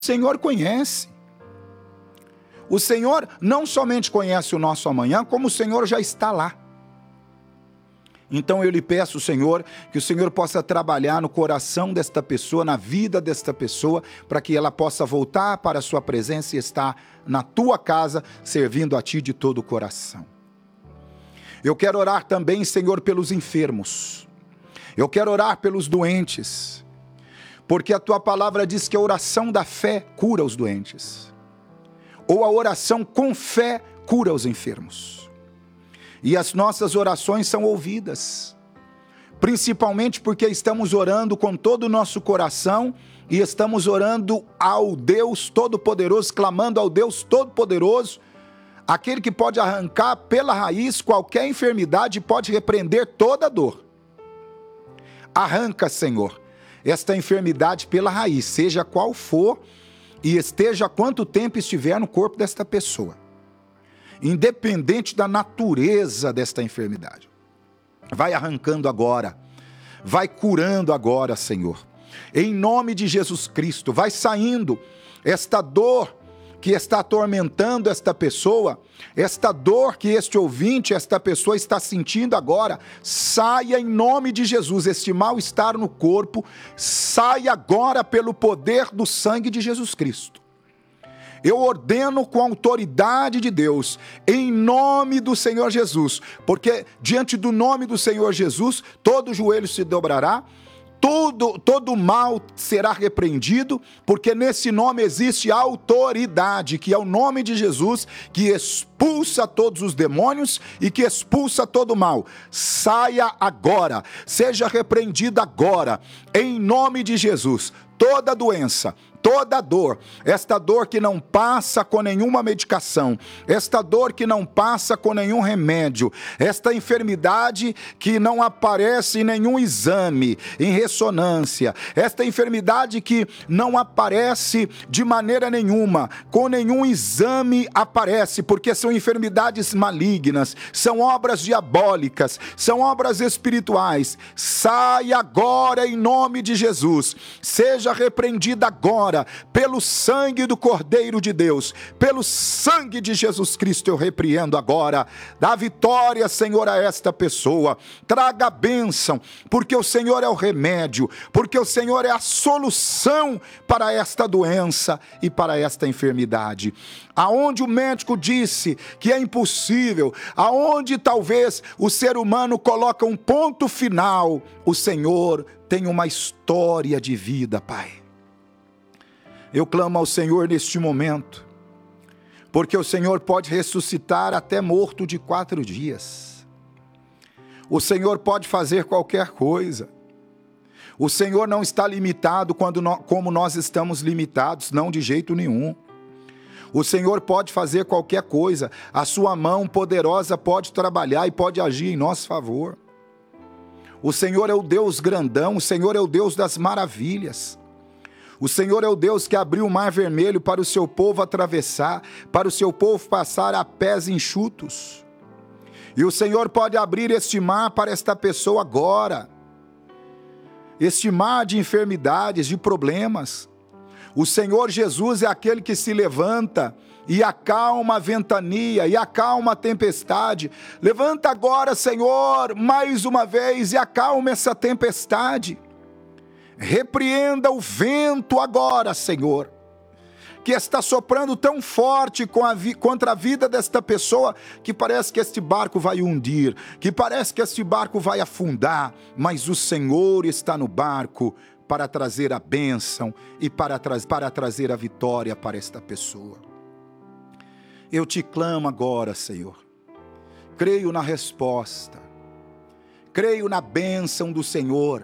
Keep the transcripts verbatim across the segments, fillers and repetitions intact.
O Senhor conhece. O Senhor não somente conhece o nosso amanhã, como o Senhor já está lá. Então eu lhe peço, Senhor, que o Senhor possa trabalhar no coração desta pessoa, na vida desta pessoa, para que ela possa voltar para a sua presença e estar na tua casa, servindo a ti de todo o coração. Eu quero orar também, Senhor, pelos enfermos. Eu quero orar pelos doentes, porque a tua palavra diz que a oração da fé cura os doentes. Ou a oração com fé cura os enfermos. E as nossas orações são ouvidas, principalmente porque estamos orando com todo o nosso coração e estamos orando ao Deus Todo-Poderoso, clamando ao Deus Todo-Poderoso, aquele que pode arrancar pela raiz qualquer enfermidade e pode repreender toda dor. Arranca, Senhor, esta enfermidade pela raiz, seja qual for, e esteja quanto tempo estiver no corpo desta pessoa, independente da natureza desta enfermidade. Vai arrancando agora, vai curando agora, Senhor, em nome de Jesus Cristo. Vai saindo esta dor que está atormentando esta pessoa, esta dor que este ouvinte, esta pessoa está sentindo agora, saia em nome de Jesus. Este mal-estar no corpo, saia agora pelo poder do sangue de Jesus Cristo. Eu ordeno com a autoridade de Deus, em nome do Senhor Jesus, porque diante do nome do Senhor Jesus, todo joelho se dobrará, Todo, todo mal será repreendido, porque nesse nome existe autoridade, que é o nome de Jesus, que expulsa todos os demônios e que expulsa todo mal. Saia agora, seja repreendida agora, em nome de Jesus. Toda doença, toda dor, esta dor que não passa com nenhuma medicação, esta dor que não passa com nenhum remédio, esta enfermidade que não aparece em nenhum exame, em ressonância, esta enfermidade que não aparece de maneira nenhuma, com nenhum exame aparece, porque são enfermidades malignas, são obras diabólicas, são obras espirituais. Sai agora em nome de Jesus, seja repreendida agora, pelo sangue do Cordeiro de Deus, pelo sangue de Jesus Cristo, eu repreendo agora. Dá vitória, Senhor, a esta pessoa, traga a bênção, porque o Senhor é o remédio, porque o Senhor é a solução para esta doença e para esta enfermidade. Aonde o médico disse que é impossível, aonde talvez o ser humano coloca um ponto final, o Senhor tem uma história de vida, Pai. Eu clamo ao Senhor neste momento, porque o Senhor pode ressuscitar até morto de quatro dias. O Senhor pode fazer qualquer coisa. O Senhor não está limitado quando nós, como nós estamos limitados, não de jeito nenhum. O Senhor pode fazer qualquer coisa. A sua mão poderosa pode trabalhar e pode agir em nosso favor. O Senhor é o Deus grandão, o Senhor é o Deus das maravilhas. O Senhor é o Deus que abriu o mar vermelho para o seu povo atravessar, para o seu povo passar a pés enxutos. E o Senhor pode abrir este mar para esta pessoa agora. Este mar de enfermidades, de problemas. O Senhor Jesus é aquele que se levanta e acalma a ventania, e acalma a tempestade. Levanta agora, Senhor, mais uma vez, e acalma essa tempestade. Repreenda o vento agora, Senhor, que está soprando tão forte com a vi- contra a vida desta pessoa, que parece que este barco vai hundir, que parece que este barco vai afundar, mas o Senhor está no barco para trazer a bênção e para, tra- para trazer a vitória para esta pessoa. Eu te clamo agora, Senhor, creio na resposta, creio na bênção do Senhor.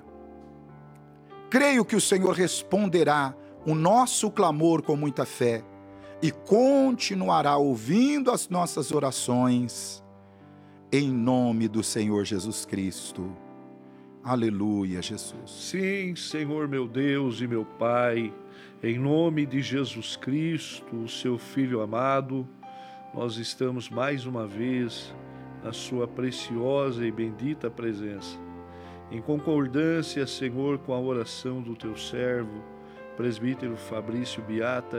Creio que o Senhor responderá o nosso clamor com muita fé e continuará ouvindo as nossas orações, em nome do Senhor Jesus Cristo. Aleluia, Jesus. Sim, Senhor meu Deus e meu Pai, em nome de Jesus Cristo, o seu Filho amado, nós estamos mais uma vez na sua preciosa e bendita presença. Em concordância, Senhor, com a oração do teu servo, presbítero Fabrício Biata